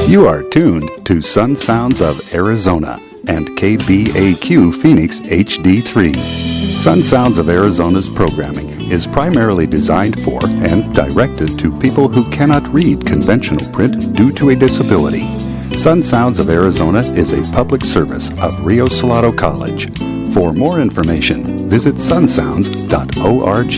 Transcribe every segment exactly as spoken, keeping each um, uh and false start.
You are tuned to Sun Sounds of Arizona and K B A Q Phoenix H D three. Sun Sounds of Arizona's programming is primarily designed for and directed to people who cannot read conventional print due to a disability. Sun Sounds of Arizona is a public service of Rio Salado College. For more information, visit sun sounds dot org.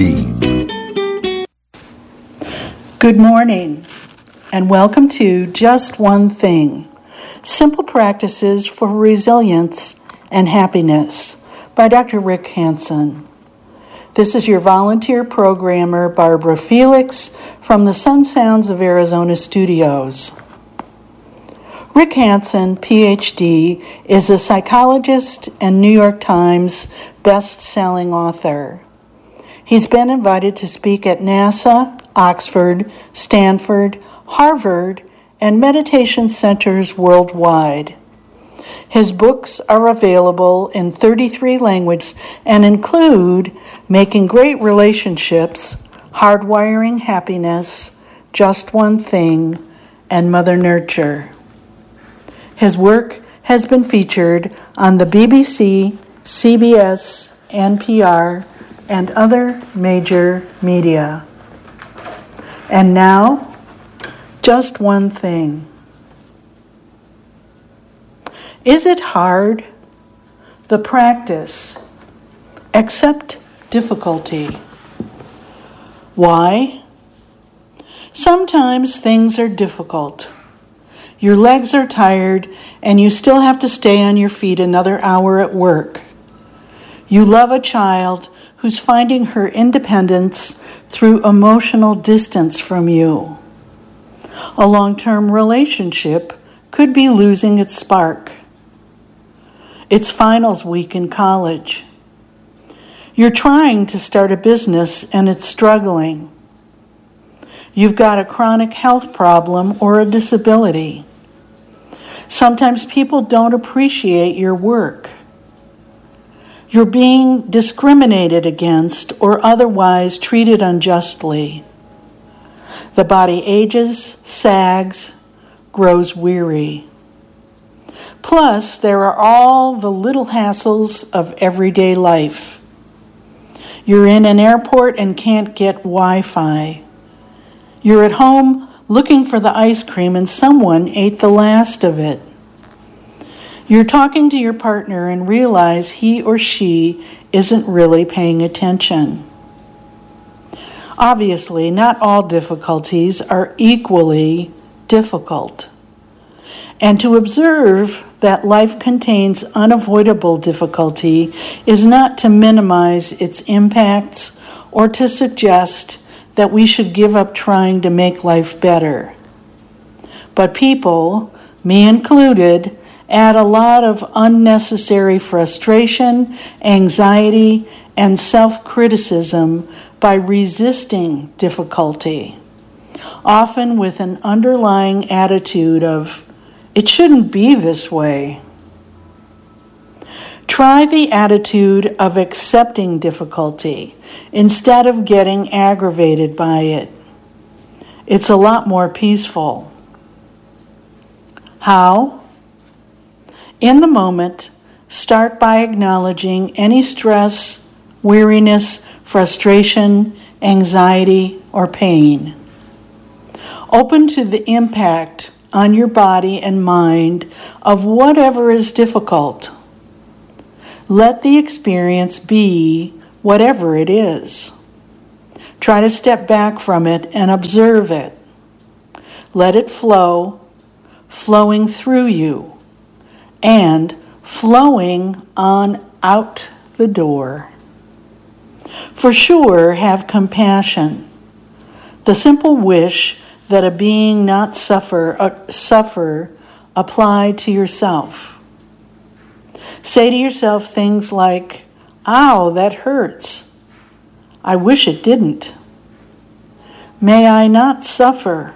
Good morning, and welcome to Just One Thing, Simple Practices for Resilience and Happiness by Doctor Rick Hansen. This is your volunteer programmer, Barbara Felix, from the Sun Sounds of Arizona studios. Rick Hansen, P H D, is a psychologist and New York Times best-selling author. He's been invited to speak at NASA, Oxford, Stanford, Harvard, and meditation centers worldwide. His books are available in thirty-three languages and include Making Great Relationships, Hardwiring Happiness, Just One Thing, and Mother Nurture. His work has been featured on the B B C, C B S, N P R, and other major media. And now, just one thing. Is it hard? The practice. Accept difficulty. Why? Sometimes things are difficult. Your legs are tired, and you still have to stay on your feet another hour at work. You love a child who's finding her independence through emotional distance from you. A long-term relationship could be losing its spark. It's finals week in college. You're trying to start a business and it's struggling. You've got a chronic health problem or a disability. Sometimes people don't appreciate your work. You're being discriminated against or otherwise treated unjustly. The body ages, sags, grows weary. Plus, there are all the little hassles of everyday life. You're in an airport and can't get Wi-Fi. You're at home looking for the ice cream and someone ate the last of it. You're talking to your partner and realize he or she isn't really paying attention. Obviously, not all difficulties are equally difficult. And to observe that life contains unavoidable difficulty is not to minimize its impacts or to suggest that we should give up trying to make life better. But people, me included, add a lot of unnecessary frustration, anxiety, and self-criticism by resisting difficulty, often with an underlying attitude of, it shouldn't be this way. Try the attitude of accepting difficulty instead of getting aggravated by it. It's a lot more peaceful. How? In the moment, start by acknowledging any stress, weariness, frustration, anxiety, or pain. Open to the impact on your body and mind of whatever is difficult. Let the experience be whatever it is. Try to step back from it and observe it. Let it flow, flowing through you, and flowing on out the door. For sure, have compassion. The simple wish that a being not suffer, uh, suffer apply to yourself. Say to yourself things like, ow, that hurts. I wish it didn't. May I not suffer.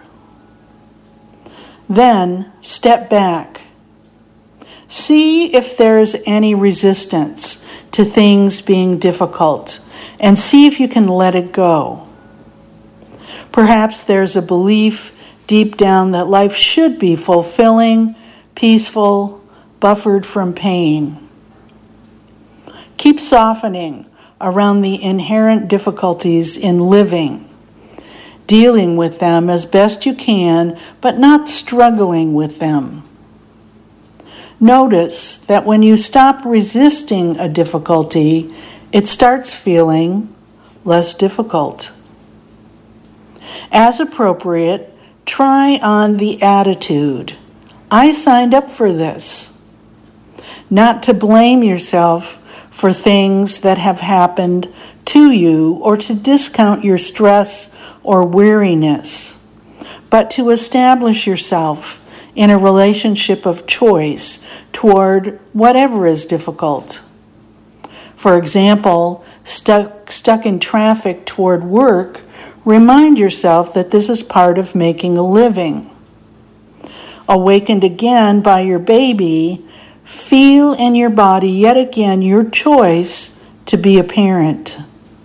Then step back. See if there's any resistance to things being difficult and see if you can let it go. Perhaps there's a belief deep down that life should be fulfilling, peaceful, buffered from pain. Keep softening around the inherent difficulties in living, dealing with them as best you can, but not struggling with them. Notice that when you stop resisting a difficulty, it starts feeling less difficult. As appropriate, try on the attitude, I signed up for this. Not to blame yourself for things that have happened to you or to discount your stress or weariness, but to establish yourself in a relationship of choice toward whatever is difficult. For example, stuck, stuck in traffic toward work, remind yourself that this is part of making a living. Awakened again by your baby, feel in your body yet again your choice to be a parent.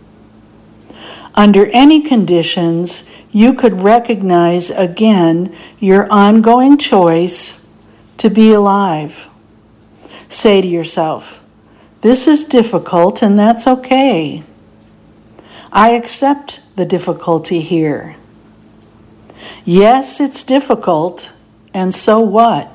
Under any conditions, you could recognize again your ongoing choice to be alive. Say to yourself, this is difficult and that's okay. I accept the difficulty here. Yes, it's difficult, and so what?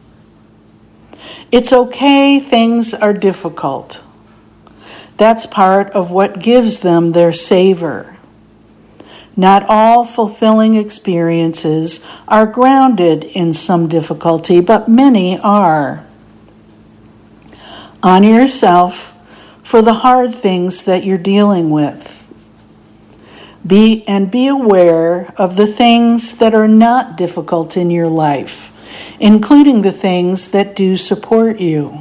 It's okay things are difficult. That's part of what gives them their savor. Not all fulfilling experiences are grounded in some difficulty, but many are. Honor yourself for the hard things that you're dealing with. Be and be aware of the things that are not difficult in your life, including the things that do support you.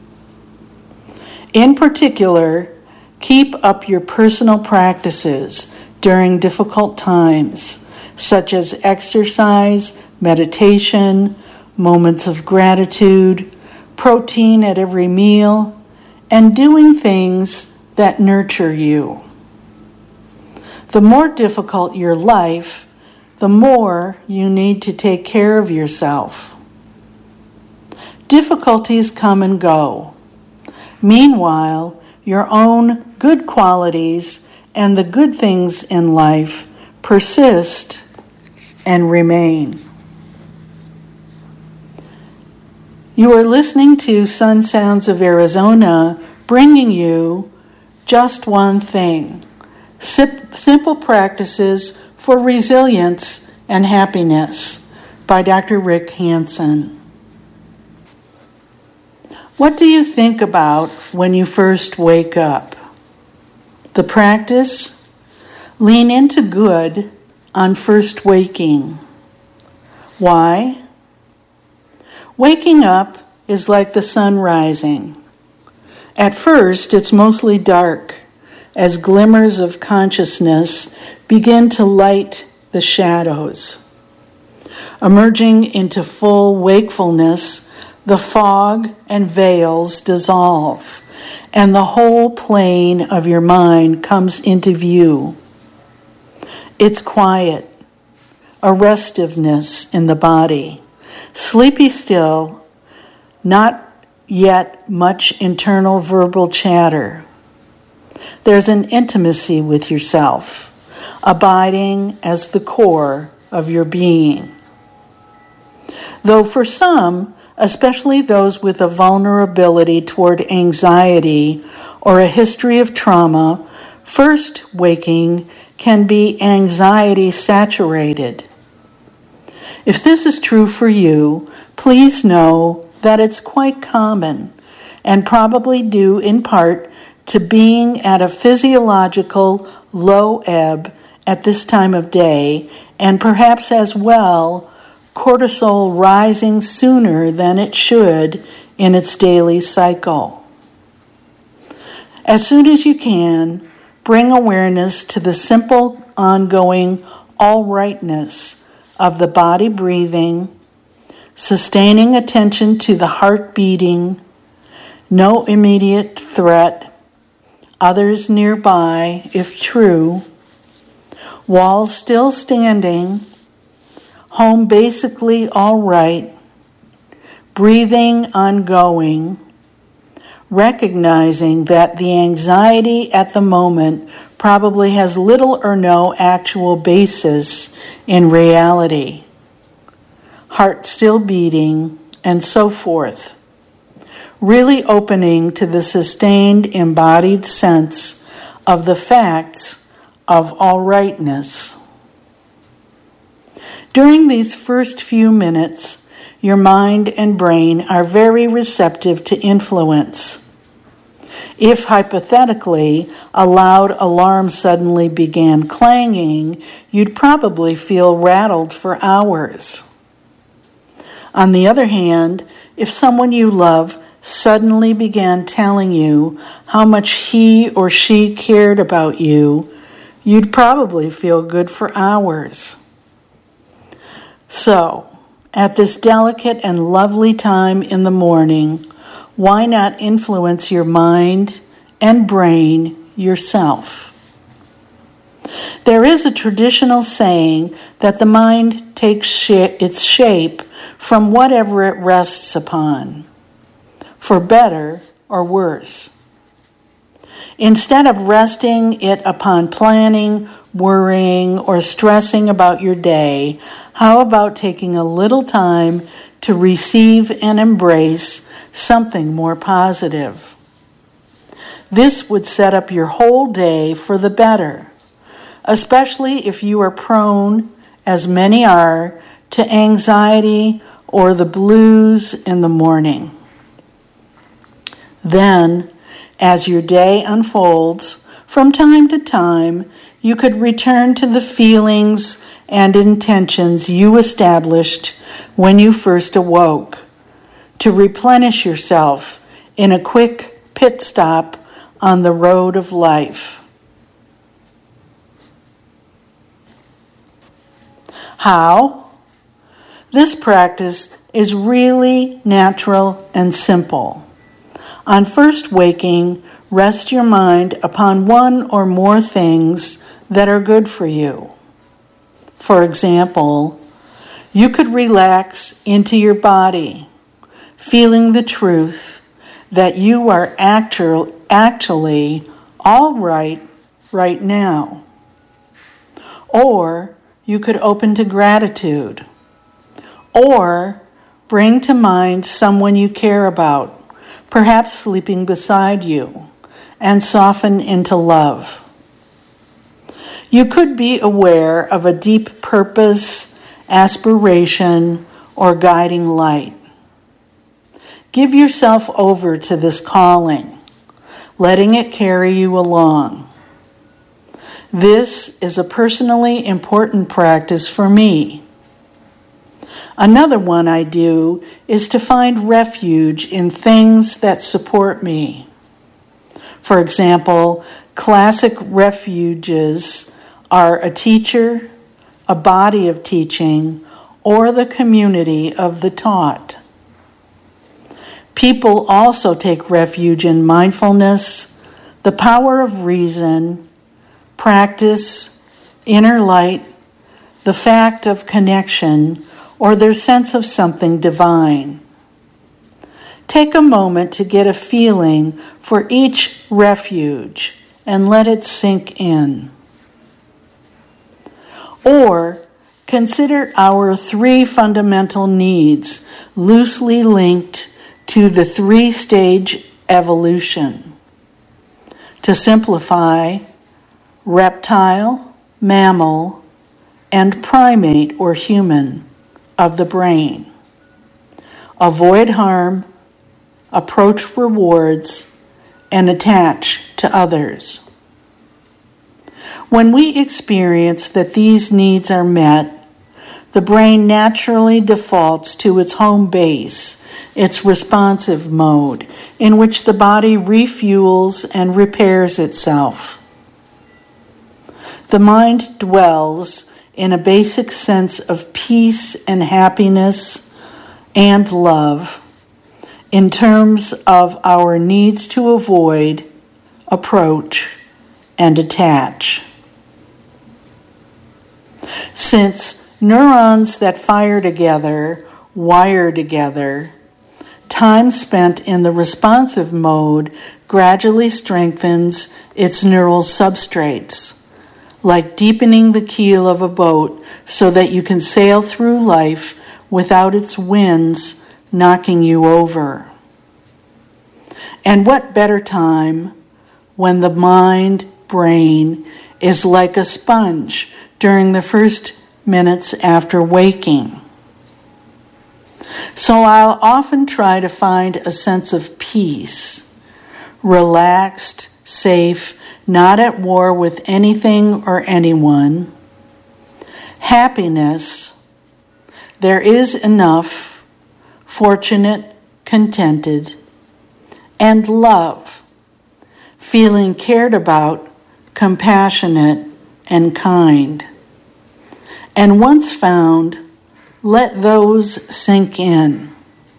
In particular, keep up your personal practices during difficult times, such as exercise, meditation, moments of gratitude, protein at every meal, and doing things that nurture you. The more difficult your life, the more you need to take care of yourself. Difficulties come and go. Meanwhile, your own good qualities and the good things in life persist and remain. You are listening to Sun Sounds of Arizona, bringing you Just One Thing. Simple Practices for Resilience and Happiness by Doctor Rick Hanson. What do you think about when you first wake up? The practice? Lean into good on first waking. Why? Waking up is like the sun rising. At first, it's mostly dark, as glimmers of consciousness begin to light the shadows. Emerging into full wakefulness, the fog and veils dissolve, and the whole plane of your mind comes into view. It's quiet, a restiveness in the body, sleepy still, not yet much internal verbal chatter. There's an intimacy with yourself, abiding as the core of your being. Though for some, especially those with a vulnerability toward anxiety or a history of trauma, first waking can be anxiety saturated. If this is true for you, please know that it's quite common and probably due in part to being at a physiological low ebb at this time of day, and perhaps as well cortisol rising sooner than it should in its daily cycle. As soon as you can, bring awareness to the simple, ongoing all-rightness of the body breathing, sustaining attention to the heart beating, no immediate threat, others nearby, if true, walls still standing, home basically all right, breathing ongoing, recognizing that the anxiety at the moment probably has little or no actual basis in reality. Heart still beating, and so forth. Really opening to the sustained embodied sense of the facts of all rightness. During these first few minutes, your mind and brain are very receptive to influence. If hypothetically a loud alarm suddenly began clanging, you'd probably feel rattled for hours. On the other hand, if someone you love suddenly began telling you how much he or she cared about you, you'd probably feel good for hours. So, at this delicate and lovely time in the morning, why not influence your mind and brain yourself? There is a traditional saying that the mind takes sh- its shape from whatever it rests upon, for better or worse. Instead of resting it upon planning, worrying, or stressing about your day, how about taking a little time to receive and embrace something more positive? This would set up your whole day for the better, especially if you are prone, as many are, to anxiety or the blues in the morning. Then, as your day unfolds, from time to time, you could return to the feelings and intentions you established when you first awoke, to replenish yourself in a quick pit stop on the road of life. How? This practice is really natural and simple. On first waking, rest your mind upon one or more things that are good for you. For example, you could relax into your body, feeling the truth that you are actu- actually all right right now. Or you could open to gratitude. Or bring to mind someone you care about, perhaps sleeping beside you, and soften into love. You could be aware of a deep purpose, aspiration, or guiding light. Give yourself over to this calling, letting it carry you along. This is a personally important practice for me. Another one I do is to find refuge in things that support me. For example, classic refuges are a teacher, a body of teaching, or the community of the taught. People also take refuge in mindfulness, the power of reason, practice, inner light, the fact of connection, or their sense of something divine. Take a moment to get a feeling for each refuge and let it sink in. Or consider our three fundamental needs loosely linked to the three-stage evolution. To simplify, reptile, mammal, and primate or human of the brain. Avoid harm, approach rewards, and attach to others. When we experience that these needs are met, the brain naturally defaults to its home base, its responsive mode, in which the body refuels and repairs itself. The mind dwells in a basic sense of peace and happiness and love in terms of our needs to avoid, approach, and attach. Since Neurons that fire together, wire together. Time spent in the responsive mode gradually strengthens its neural substrates, like deepening the keel of a boat so that you can sail through life without its winds knocking you over. And what better time when the mind, brain, is like a sponge during the first minutes after waking. So I'll often try to find a sense of peace, relaxed, safe, not at war with anything or anyone. Happiness, there is enough, fortunate, contented, and love, feeling cared about, compassionate, and kind. And once found, let those sink in.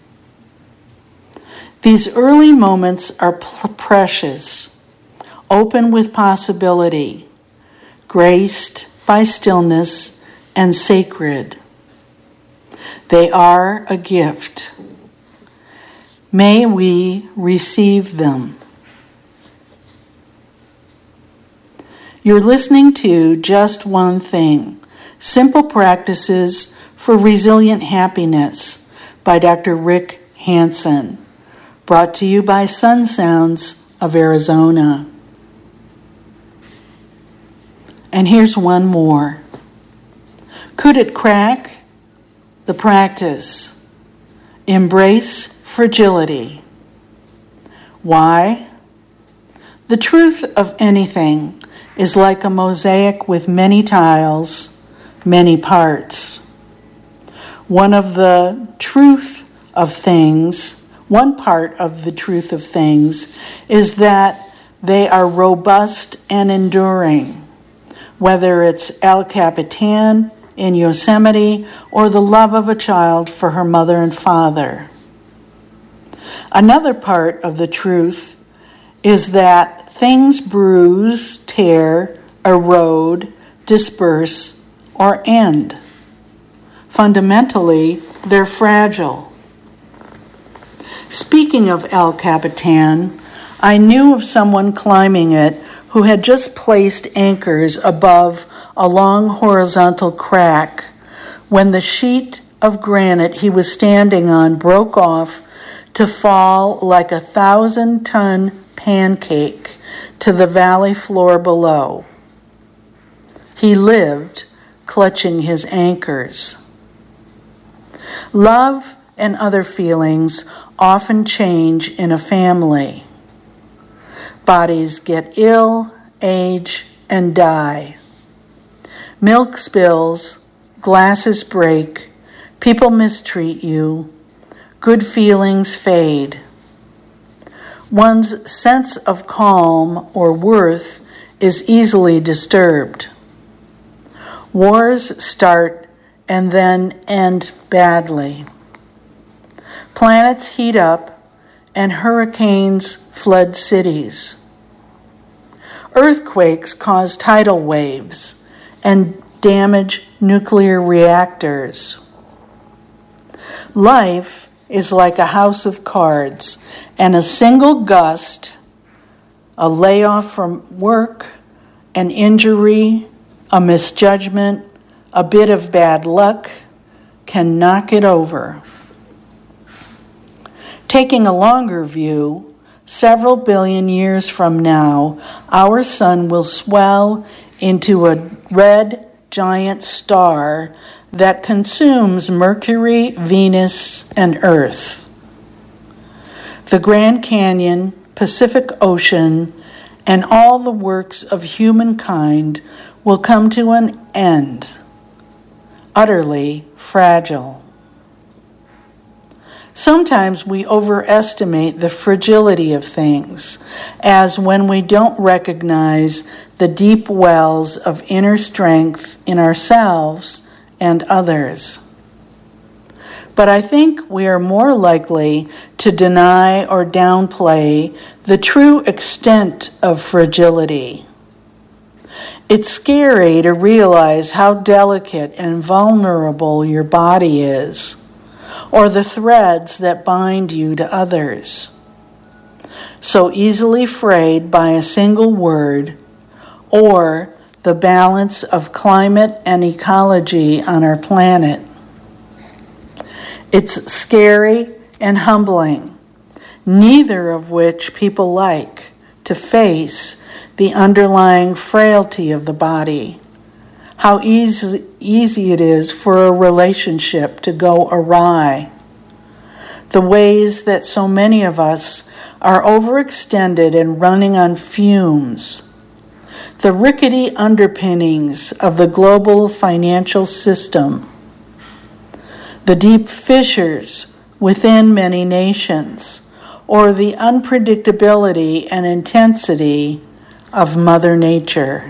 These early moments are p- precious, open with possibility, graced by stillness and sacred. They are a gift. May we receive them. You're listening to Just One Thing, Simple Practices for Resilient Happiness by Doctor Rick Hanson, brought to you by Sun Sounds of Arizona. And here's one more. Could it crack? The practice. Embrace fragility. Why? The truth of anything is like a mosaic with many tiles, many parts. One of the truth of things, one part of the truth of things is that they are robust and enduring, whether it's El Capitan in Yosemite or the love of a child for her mother and father. Another part of the truth is that things bruise, tear, erode, disperse, or end. Fundamentally, they're fragile. Speaking of El Capitan, I knew of someone climbing it who had just placed anchors above a long horizontal crack when the sheet of granite he was standing on broke off to fall like a thousand-ton pancake to the valley floor below. He lived, clutching his anchors. Love and other feelings often change in a family. Bodies get ill, age, and die. Milk spills, glasses break, people mistreat you, good feelings fade. One's sense of calm or worth is easily disturbed. Wars start and then end badly. Planets heat up and hurricanes flood cities. Earthquakes cause tidal waves and damage nuclear reactors. Life is like a house of cards, and a single gust, a layoff from work, an injury, a misjudgment, a bit of bad luck can knock it over. Taking a longer view, several billion years from now, our sun will swell into a red giant star that consumes Mercury, Venus, and Earth. The Grand Canyon, Pacific Ocean, and all the works of humankind will come to an end, utterly fragile. Sometimes we overestimate the fragility of things, as when we don't recognize the deep wells of inner strength in ourselves and others. But I think we are more likely to deny or downplay the true extent of fragility. It's scary to realize how delicate and vulnerable your body is, or the threads that bind you to others. So easily frayed by a single word, or the balance of climate and ecology on our planet. It's scary and humbling, neither of which people like to face the underlying frailty of the body, how easy, easy it is for a relationship to go awry, the ways that so many of us are overextended and running on fumes, the rickety underpinnings of the global financial system, the deep fissures within many nations, or the unpredictability and intensity of Mother Nature.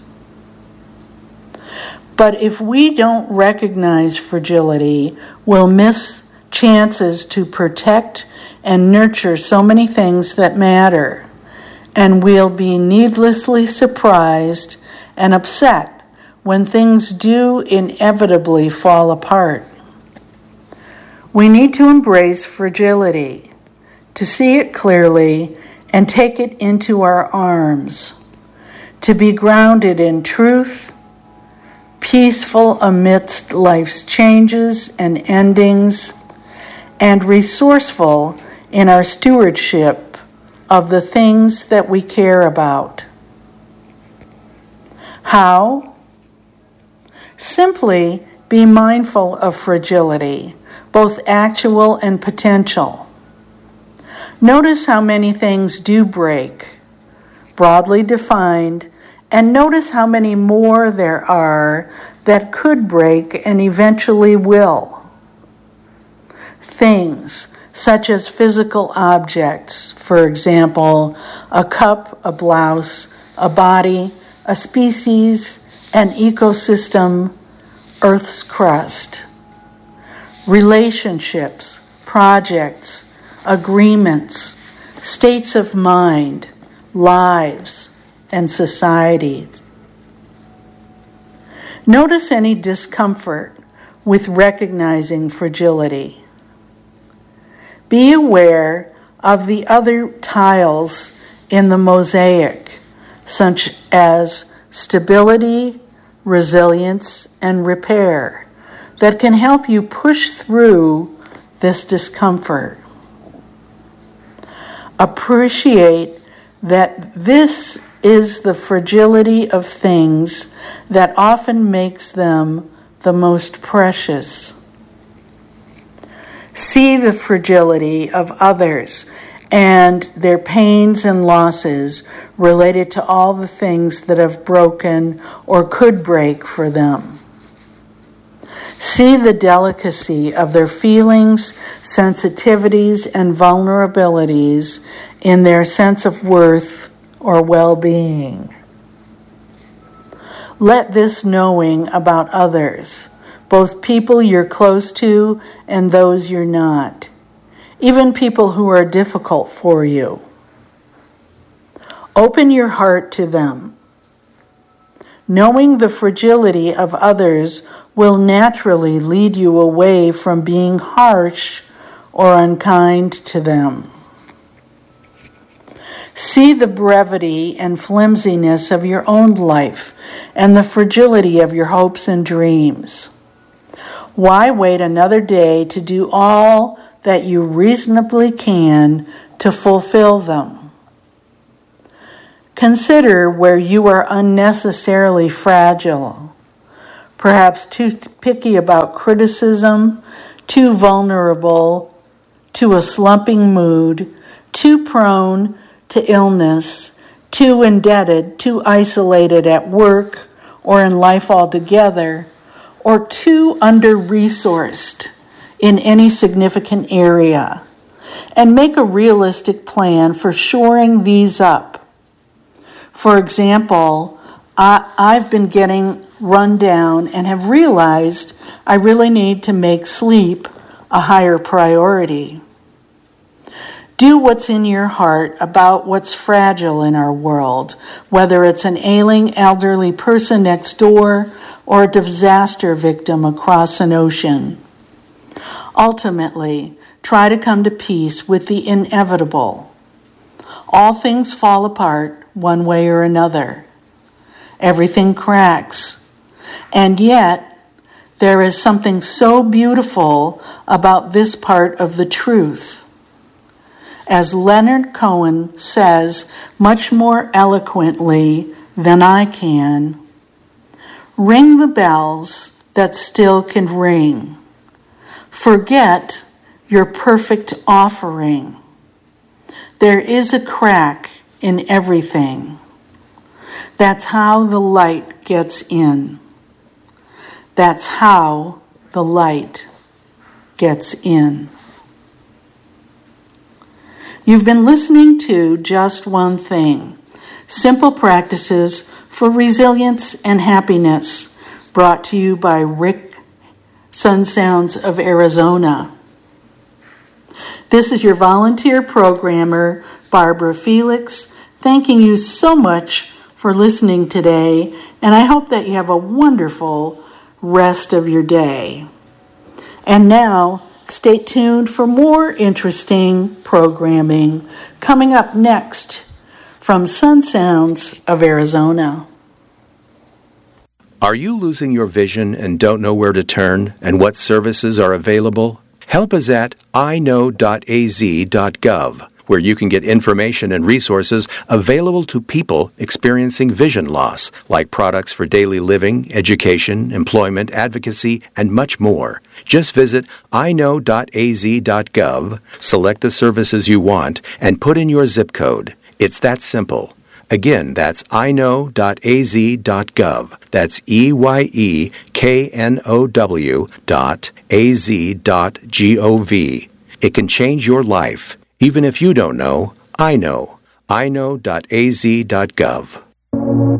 But if we don't recognize fragility, we'll miss chances to protect and nurture so many things that matter, and we'll be needlessly surprised and upset when things do inevitably fall apart. We need to embrace fragility, to see it clearly and take it into our arms, to be grounded in truth, peaceful amidst life's changes and endings, and resourceful in our stewardship of the things that we care about. How? Simply be mindful of fragility, both actual and potential. Notice how many things do break, broadly defined, and notice how many more there are that could break and eventually will. Things such as physical objects, for example, a cup, a blouse, a body, a species, an ecosystem, Earth's crust. Relationships, projects, agreements, states of mind, lives, and societies. Notice any discomfort with recognizing fragility. Be aware of the other tiles in the mosaic, such as stability, resilience, and repair, that can help you push through this discomfort. Appreciate that this is the fragility of things that often makes them the most precious. See the fragility of others and their pains and losses related to all the things that have broken or could break for them. See the delicacy of their feelings, sensitivities, and vulnerabilities in their sense of worth or well-being. Let this knowing about others, both people you're close to and those you're not, even people who are difficult for you. Open your heart to them. Knowing the fragility of others will naturally lead you away from being harsh or unkind to them. See the brevity and flimsiness of your own life and the fragility of your hopes and dreams. Why wait another day to do all that you reasonably can to fulfill them? Consider where you are unnecessarily fragile, perhaps too picky about criticism, too vulnerable to a slumping mood, too prone to illness, too indebted, too isolated at work or in life altogether, or too under-resourced in any significant area, and make a realistic plan for shoring these up. For example, I, I've been getting run down and have realized I really need to make sleep a higher priority. Do what's in your heart about what's fragile in our world, whether it's an ailing elderly person next door or a disaster victim across an ocean. Ultimately, try to come to peace with the inevitable. All things fall apart one way or another. Everything cracks. And yet, there is something so beautiful about this part of the truth. As Leonard Cohen says much more eloquently than I can, ring the bells that still can ring. Forget your perfect offering. There is a crack in everything. That's how the light gets in. That's how the light gets in. You've been listening to Just One Thing, Simple Practices for Resilience and Happiness, brought to you by Rick Sun Sounds of Arizona. This is your volunteer programmer, Barbara Felix, thanking you so much for listening today, and I hope that you have a wonderful rest of your day. And now, stay tuned for more interesting programming coming up next from Sun Sounds of Arizona. Are you losing your vision and don't know where to turn and what services are available? Help is at i know dot a z dot gov, where you can get information and resources available to people experiencing vision loss, like products for daily living, education, employment, advocacy, and much more. Just visit i know dot a z dot gov, select the services you want, and put in your zip code. It's that simple. Again, that's i know dot a z dot gov. That's E Y E K N O W dot A Z dot G O V. It can change your life. Even if you don't know, I know. i know dot a z dot gov.